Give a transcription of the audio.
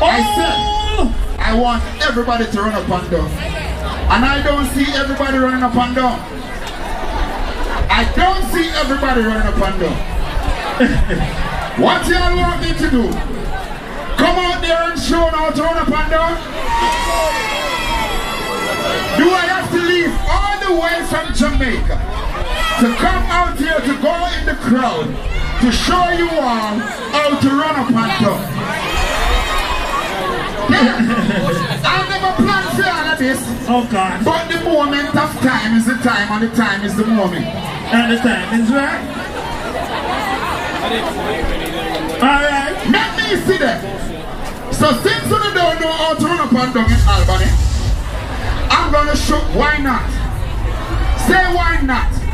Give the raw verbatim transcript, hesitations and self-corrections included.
Oh. I said, I want everybody to run up and down. And I don't see everybody running up and down. I don't see everybody running up and down. What y'all want me to do? Come out there and show how to run up and down? Do I have to leave all the way from Jamaica to come out here to go in the crowd to show you all how to run up and down? Yeah. I never planned for all of this. Oh God. But the moment of time is the time and the time is the moment. And the time is right. Alright. Let me see that. So since you don't know how to run up and down in Albany, I'm gonna show why not. Say why not.